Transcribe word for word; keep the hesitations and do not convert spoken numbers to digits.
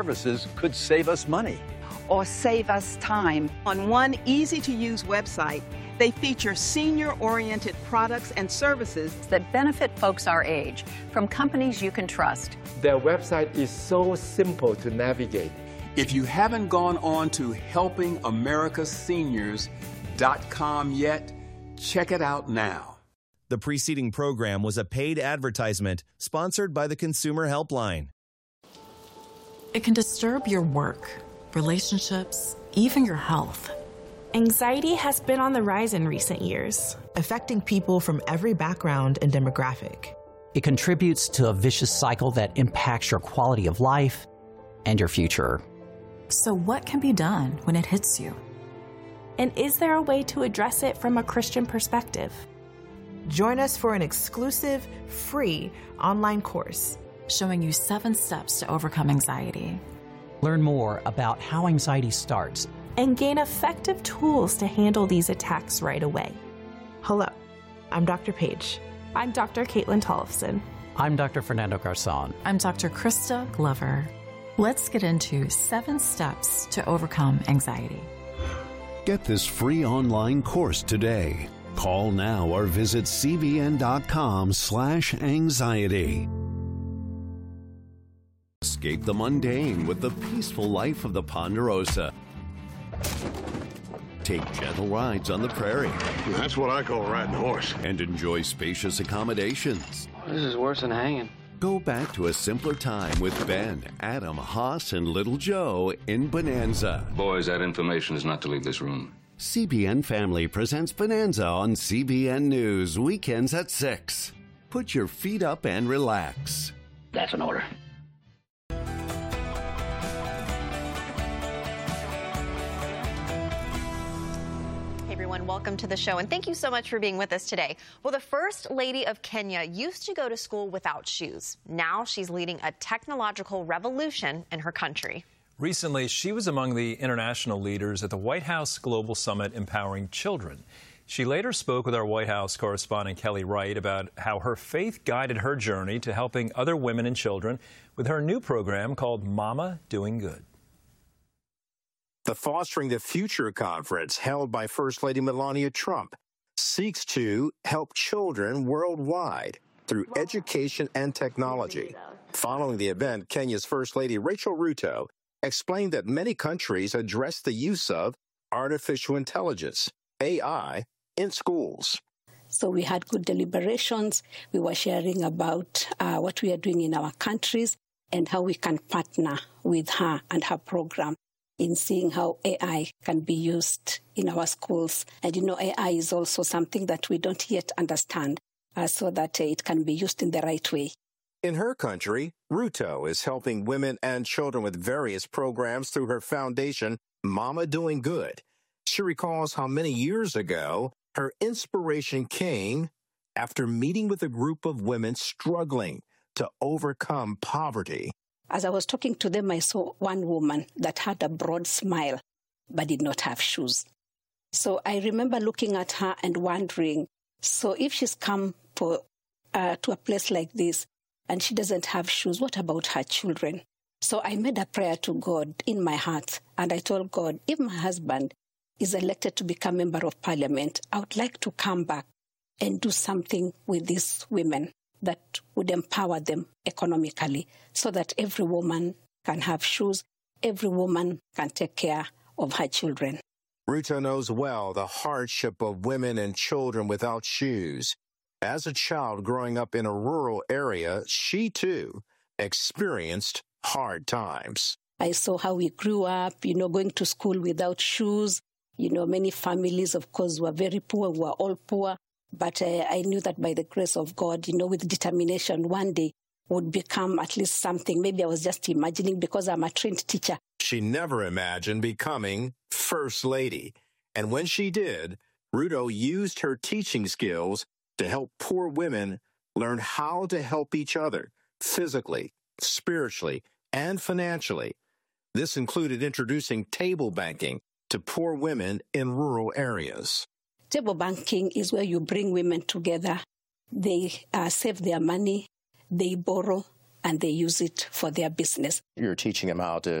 Services could save us money. Or save us time. On one easy-to-use website, they feature senior-oriented products and services that benefit folks our age from companies you can trust. Their website is so simple to navigate. If you haven't gone on to helping america seniors dot com yet, check it out now. The preceding program was a paid advertisement sponsored by the Consumer Helpline. It can disturb your work, relationships, even your health. Anxiety has been on the rise in recent years, affecting people from every background and demographic. It contributes to a vicious cycle that impacts your quality of life and your future. So what can be done when it hits you? And is there a way to address it from a Christian perspective? Join us for an exclusive, free online course showing you seven steps to overcome anxiety. Learn more about how anxiety starts and gain effective tools to handle these attacks right away. Hello, I'm Doctor Paige. I'm Doctor Caitlin Tollefson. I'm Doctor Fernando Garzon. I'm Doctor Krista Glover. Let's get into seven steps to overcome anxiety. Get this free online course today. Call now or visit cbn.com slash anxiety. Escape the mundane with the peaceful life of the Ponderosa. Take gentle rides on the prairie. That's what I call riding a horse. And enjoy spacious accommodations. This is worse than hanging. Go back to a simpler time with Ben, Adam, Haas, and Little Joe in Bonanza. Boys, that information is not to leave this room. C B N Family presents Bonanza on C B N News, weekends at six. Put your feet up and relax. That's an order. Welcome to the show, and thank you so much for being with us today. Well, the First Lady of Kenya used to go to school without shoes. Now she's leading a technological revolution in her country. Recently, she was among the international leaders at the White House Global Summit Empowering Children. She later spoke with our White House correspondent Kelly Wright about how her faith guided her journey to helping other women and children with her new program called Mama Doing Good. The Fostering the Future conference held by First Lady Melania Trump seeks to help children worldwide through education and technology. Following the event, Kenya's First Lady Rachel Ruto explained that many countries address the use of artificial intelligence, A I, in schools. So we had good deliberations. We were sharing about uh, what we are doing in our countries and how we can partner with her and her program in seeing how A I can be used in our schools. And, you know, A I is also something that we don't yet understand, uh, so that uh, it can be used in the right way. In her country, Ruto is helping women and children with various programs through her foundation, Mama Doing Good. She recalls how many years ago her inspiration came after meeting with a group of women struggling to overcome poverty. As I was talking to them, I saw one woman that had a broad smile but did not have shoes. So I remember looking at her and wondering, so if she's come for, uh, to a place like this and she doesn't have shoes, what about her children? So I made a prayer to God in my heart, and I told God, if my husband is elected to become member of parliament, I would like to come back and do something with these women that would empower them economically so that every woman can have shoes, every woman can take care of her children. Ruto knows well the hardship of women and children without shoes. As a child growing up in a rural area, she too experienced hard times. I saw how we grew up, you know, going to school without shoes. You know, many families, of course, were very poor, we were all poor. But uh, I knew that by the grace of God, you know, with determination, one day would become at least something. Maybe I was just imagining because I'm a trained teacher. She never imagined becoming First Lady. And when she did, Ruto used her teaching skills to help poor women learn how to help each other physically, spiritually, and financially. This included introducing table banking to poor women in rural areas. Table banking is where you bring women together. They uh, save their money, they borrow, and they use it for their business. You're teaching them how to